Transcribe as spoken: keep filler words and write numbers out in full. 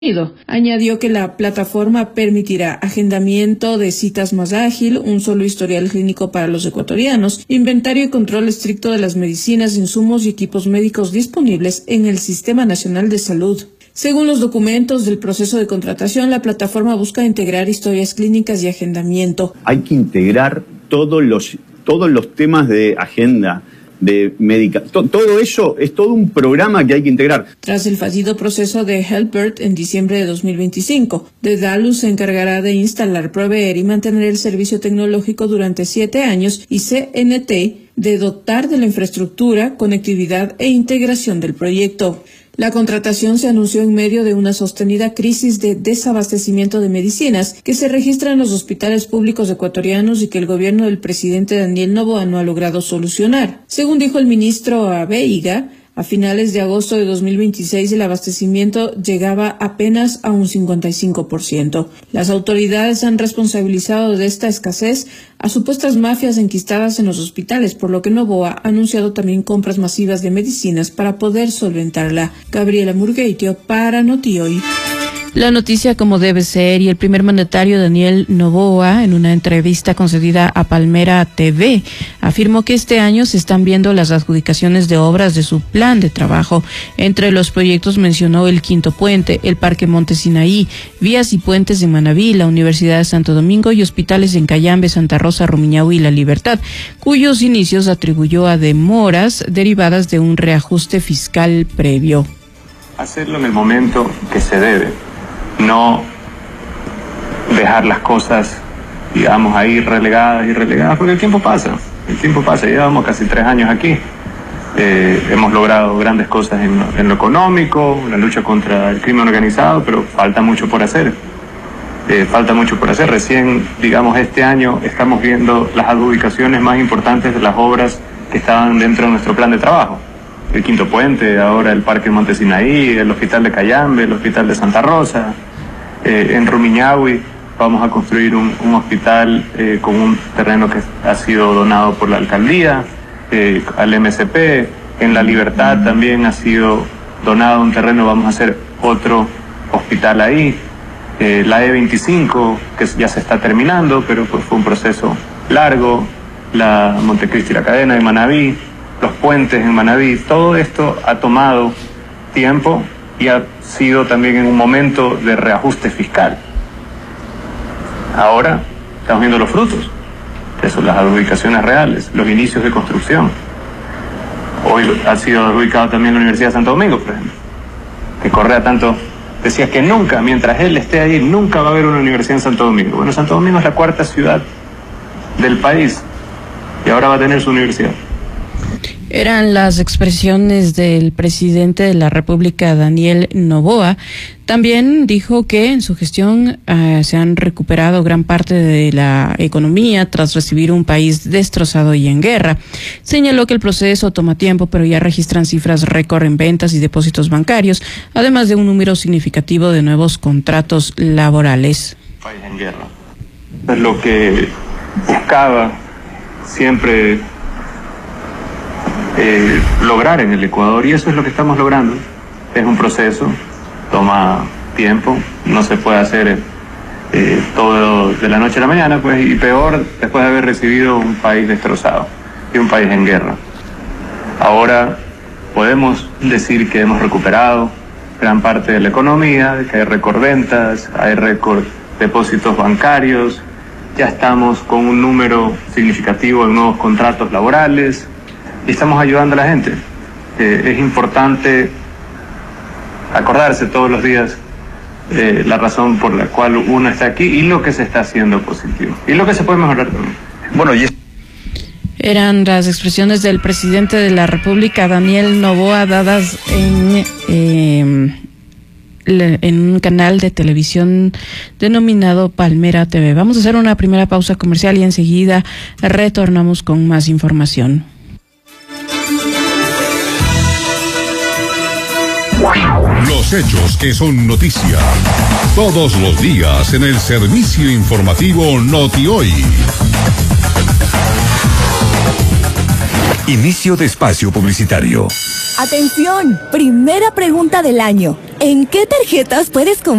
Añadió que la plataforma permitirá agendamiento de citas más ágil, un solo historial clínico para los ecuatorianos, inventario y control estricto de las medicinas, insumos y equipos médicos disponibles en el Sistema Nacional de Salud. Según los documentos del proceso de contratación, la plataforma busca integrar historias clínicas y agendamiento. Hay que integrar todos los, todos los temas de agenda, de médica, to, todo eso es todo un programa que hay que integrar. Tras el fallido proceso de Helpert en diciembre de dos mil veinticinco, Dedalus se encargará de instalar, proveer y mantener el servicio tecnológico durante siete años y C N T de dotar de la infraestructura, conectividad e integración del proyecto. La contratación se anunció en medio de una sostenida crisis de desabastecimiento de medicinas que se registra en los hospitales públicos ecuatorianos y que el gobierno del presidente Daniel Noboa no ha logrado solucionar. Según dijo el ministro Abeiga, a finales de agosto de dos mil veintiséis el abastecimiento llegaba apenas a un cincuenta y cinco por ciento. Las autoridades han responsabilizado de esta escasez a supuestas mafias enquistadas en los hospitales, por lo que Noboa ha anunciado también compras masivas de medicinas para poder solventarla. Gabriela Murgueitio para Notioy. La noticia como debe ser, y el primer mandatario Daniel Noboa, en una entrevista concedida a Palmera T V, afirmó que este año se están viendo las adjudicaciones de obras de su plan de trabajo. Entre los proyectos mencionó el Quinto Puente, el Parque Monte Sinaí, vías y puentes en Manabí, la Universidad de Santo Domingo y hospitales en Cayambe, Santa Rosa, Rumiñahui y La Libertad, cuyos inicios atribuyó a demoras derivadas de un reajuste fiscal previo. Hacerlo en el momento que se debe. No dejar las cosas, digamos, ahí relegadas y relegadas, porque el tiempo pasa, el tiempo pasa, llevamos casi tres años aquí, eh, hemos logrado grandes cosas en lo, en lo económico, la lucha contra el crimen organizado, pero falta mucho por hacer, eh, falta mucho por hacer, recién, digamos, este año estamos viendo las adjudicaciones más importantes de las obras que estaban dentro de nuestro plan de trabajo. El Quinto Puente, ahora el Parque Monte Sinaí, el Hospital de Cayambe, el Hospital de Santa Rosa. Eh, en Rumiñahui vamos a construir un, un hospital eh, con un terreno que ha sido donado por la alcaldía, eh, al M S P. En La Libertad también ha sido donado un terreno, vamos a hacer otro hospital ahí. Eh, la E veinticinco, que ya se está terminando, pero pues fue un proceso largo. La Montecristi y la Cadena de Manabí. Los puentes en Manabí, todo esto ha tomado tiempo y ha sido también en un momento de reajuste fiscal. Ahora estamos viendo los frutos, que son las adjudicaciones reales, los inicios de construcción. Hoy ha sido adjudicado también la Universidad de Santo Domingo, por ejemplo, que Correa tanto decía que nunca, mientras él esté ahí, nunca va a haber una universidad en Santo Domingo. Bueno, Santo Domingo es la cuarta ciudad del país y ahora va a tener su universidad. Eran las expresiones del presidente de la República, Daniel Noboa. También dijo que en su gestión uh, se han recuperado gran parte de la economía tras recibir un país destrozado y en guerra. Señaló que el proceso toma tiempo, pero ya registran cifras récord en ventas y depósitos bancarios, además de un número significativo de nuevos contratos laborales. País en guerra. Es lo que buscaba siempre Eh, lograr en el Ecuador, y eso es lo que estamos logrando. Es un proceso, toma tiempo, no se puede hacer eh, todo de la noche a la mañana, pues, y peor después de haber recibido un país destrozado y un país en guerra. Ahora podemos decir que hemos recuperado gran parte de la economía, que hay récord ventas, hay récord depósitos bancarios, ya estamos con un número significativo de nuevos contratos laborales, y estamos ayudando a la gente. Eh, es importante acordarse todos los días eh, la razón por la cual uno está aquí y lo que se está haciendo positivo y lo que se puede mejorar también. Bueno, y eran las expresiones del presidente de la República, Daniel Noboa, dadas en eh, en un canal de televisión denominado Palmera T V. Vamos a hacer una primera pausa comercial y enseguida retornamos con más información. Los hechos que son noticia, todos los días en el servicio informativo Notioy. Inicio de espacio publicitario. Atención, primera pregunta del año. ¿En qué tarjetas puedes comprar